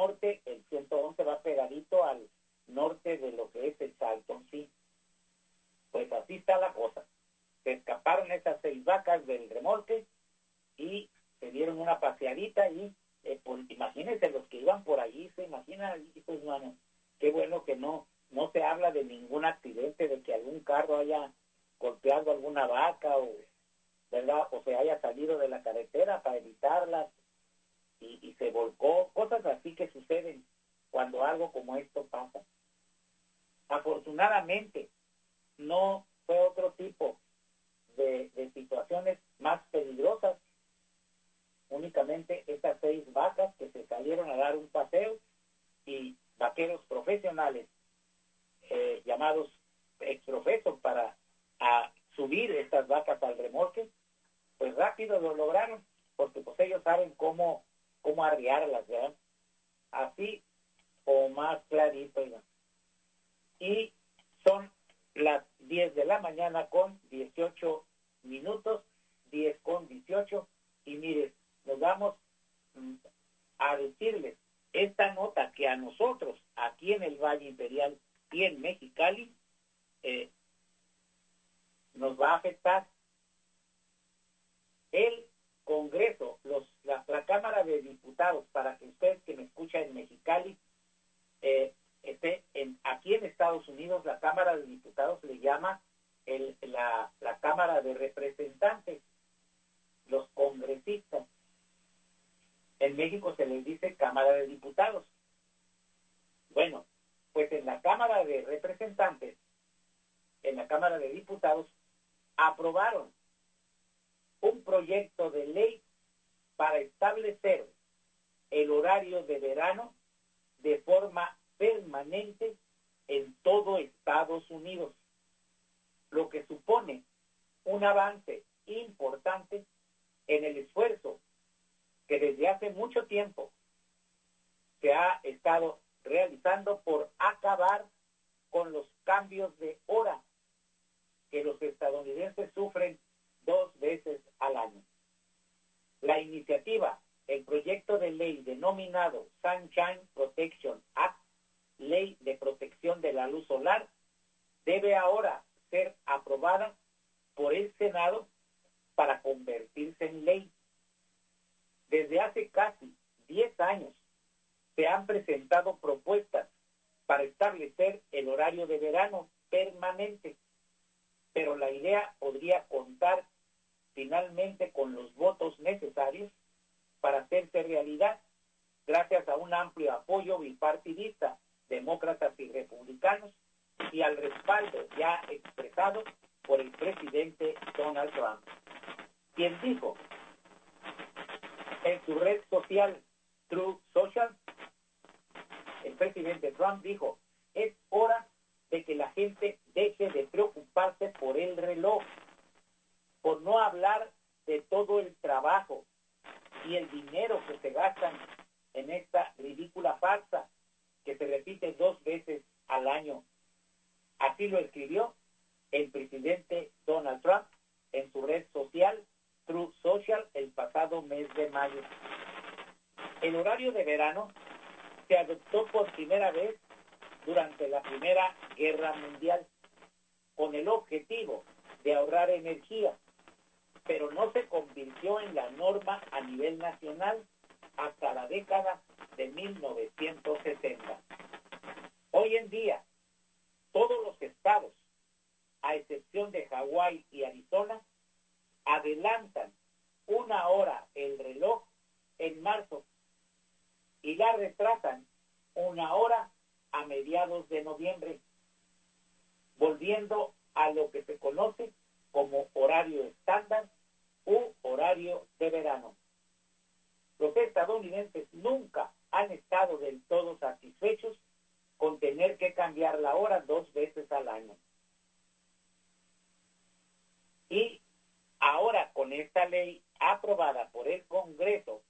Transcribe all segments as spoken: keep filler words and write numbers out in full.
norte, el ciento once va pegadito al norte de lo que es el Salton, sí. Pues así está la cosa. Se escaparon esas seis vacas del remolque y se dieron una paseadita y eh, pues, imagínense los que iban por allí, se imaginan, pues, hermano, qué bueno que no, no se habla de ningún accidente, de que algún carro haya golpeado alguna vaca o, ¿verdad? O se haya salido de la carretera para evitarlas y, y se volcó, cosas así que suceden cuando algo como esto pasa. Afortunadamente, no fue otro tipo de, de situaciones más peligrosas, únicamente estas seis vacas que se salieron a dar un paseo y vaqueros profesionales eh, llamados exprofesos para a subir estas vacas al remolque, pues rápido lo lograron, porque pues ellos saben cómo, cómo arriarlas, ¿verdad? Así o más clarito, ¿verdad? Y son las diez de la mañana con dieciocho minutos, diez con dieciocho, y mire, nos vamos mm, a decirles esta nota que a nosotros, aquí en el Valle Imperial y en Mexicali, eh, nos va a afectar. El Congreso, los, la, la Cámara de Diputados, para que usted que me escucha en Mexicali, eh, esté en, aquí en Estados Unidos, la Cámara de Diputados le llama el, la, la Cámara de Representantes, los congresistas. En México se les dice Cámara de Diputados. Bueno, pues en la Cámara de Representantes, en la Cámara de Diputados, aprobaron un proyecto de ley para establecer el horario de verano de forma permanente en todo Estados Unidos, lo que supone un avance importante en el esfuerzo que desde hace mucho tiempo se ha estado realizando por acabar con los cambios de hora que los estadounidenses sufren dos veces al año. La iniciativa, el proyecto de ley denominado Sunshine Protection Act, Ley de Protección de la Luz Solar, debe ahora ser aprobada por el Senado para convertirse en ley. Desde hace casi diez años se han presentado propuestas para establecer el horario de verano permanente, pero la idea podría contar finalmente con los votos necesarios para hacerse realidad, gracias a un amplio apoyo bipartidista, demócratas y republicanos, y al respaldo ya expresado por el presidente Donald Trump, quien dijo en su red social Truth Social, el presidente Trump dijo: es hora de que la gente deje de preocuparse por el reloj, por no hablar de todo el trabajo y el dinero que se gastan en esta ridícula farsa que se repite dos veces al año. Así lo escribió el presidente Donald Trump en su red social Truth Social el pasado mes de mayo. El horario de verano se adoptó por primera vez durante la Primera Guerra Mundial con el objetivo de ahorrar energía, pero no se convirtió en la norma a nivel nacional hasta la década de mil novecientos sesenta. Hoy en día, todos los estados, a excepción de Hawái y Arizona, adelantan una hora el reloj en marzo y la retrasan una hora a mediados de noviembre, volviendo a lo que se conoce como horario estándar u horario de verano. Los estadounidenses nunca han estado del todo satisfechos con tener que cambiar la hora dos veces al año. Y ahora, con esta ley aprobada por el Congreso,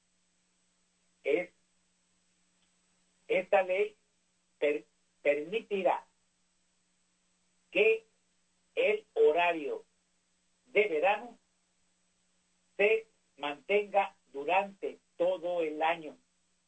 es esta ley per, permitirá que el horario de verano se mantenga durante todo el año.